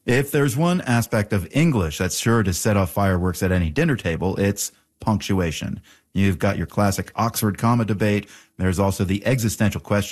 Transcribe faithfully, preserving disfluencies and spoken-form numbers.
If there's one aspect of English that's sure to set off fireworks at any dinner table, it's punctuation. You've got your classic Oxford comma debate. There's also the existential question